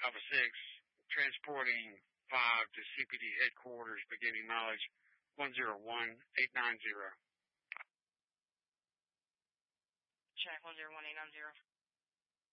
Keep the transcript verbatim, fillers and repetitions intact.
Alpha six, transporting five to C P D headquarters, beginning mileage one zero one eight nine zero. Check one zero one eight nine zero.